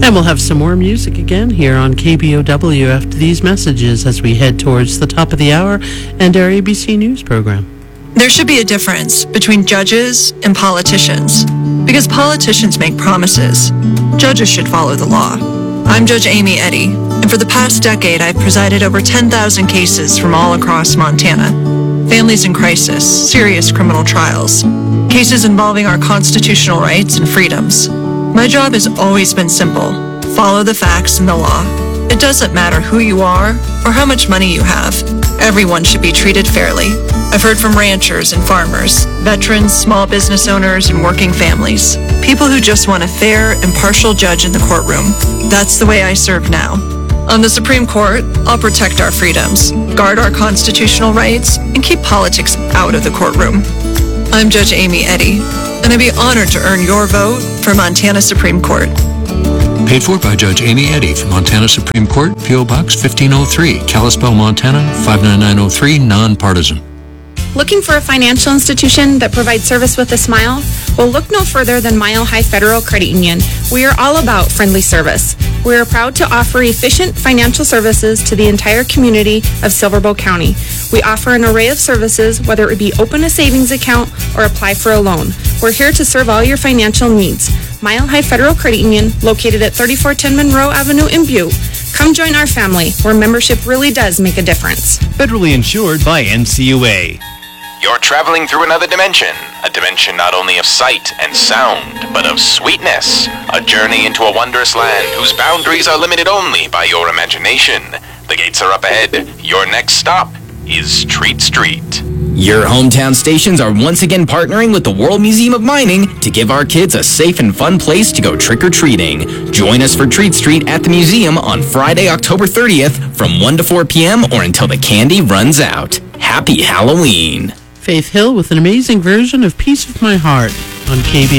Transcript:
And we'll have some more music again here on KBOW after these messages as we head towards the top of the hour and our ABC News program. There should be a difference between judges and politicians, because politicians make promises. Judges should follow the law. I'm Judge Amy Eddy, and for the past decade, I've presided over 10,000 cases from all across Montana. Families in crisis, serious criminal trials, cases involving our constitutional rights and freedoms. My job has always been simple. Follow the facts and the law. It doesn't matter who you are or how much money you have. Everyone should be treated fairly. I've heard from ranchers and farmers, veterans, small business owners, and working families. People who just want a fair, impartial judge in the courtroom. That's the way I serve now. On the Supreme Court, I'll protect our freedoms, guard our constitutional rights, and keep politics out of the courtroom. I'm Judge Amy Eddy, and I'd be honored to earn your vote for Montana Supreme Court. Paid for by Judge Amy Eddy from Montana Supreme Court, P.O. Box 1503, Kalispell, Montana 59903, nonpartisan. Looking for a financial institution that provides service with a smile? Well, look no further than Mile High Federal Credit Union. We are all about friendly service. We are proud to offer efficient financial services to the entire community of Silverbow County. We offer an array of services, whether it be open a savings account or apply for a loan. We're here to serve all your financial needs. Mile High Federal Credit Union, located at 3410 Monroe Avenue in Butte. Come join our family, where membership really does make a difference. Federally insured by NCUA. You're traveling through another dimension, a dimension not only of sight and sound, but of sweetness, a journey into a wondrous land whose boundaries are limited only by your imagination. The gates are up ahead. Your next stop is Treat Street. Your hometown stations are once again partnering with the World Museum of Mining to give our kids a safe and fun place to go trick-or-treating. Join us for Treat Street at the museum on Friday, October 30th from 1 to 4 p.m. or until the candy runs out. Happy Halloween! Faith Hill with an amazing version of Piece of My Heart on KBOW.